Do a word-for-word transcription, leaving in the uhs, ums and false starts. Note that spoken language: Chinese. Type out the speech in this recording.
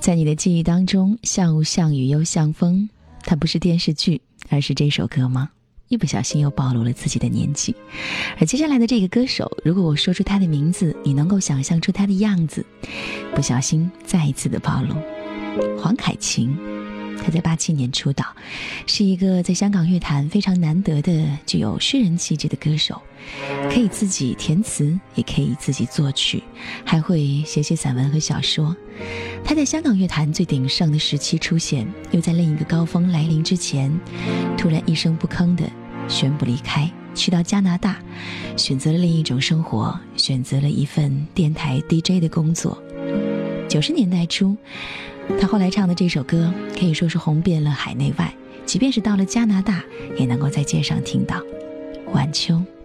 在你的记忆当中，像雾像雨又像风，它不是电视剧，而是这首歌吗？一不小心又暴露了自己的年纪。而接下来的这个歌手，如果我说出他的名字，你能够想象出他的样子，不小心再一次的暴露。黄凯芹，他在八七年出道，是一个在香港乐坛非常难得的具有诗人气质的歌手，可以自己填词，也可以自己作曲，还会写写散文和小说。他在香港乐坛最鼎盛的时期出现，又在另一个高峰来临之前，突然一声不吭地宣布离开，去到加拿大，选择了另一种生活，选择了一份电台 D J 的工作。九十年代初，他后来唱的这首歌可以说是红遍了海内外，即便是到了加拿大，也能够在街上听到。晚秋。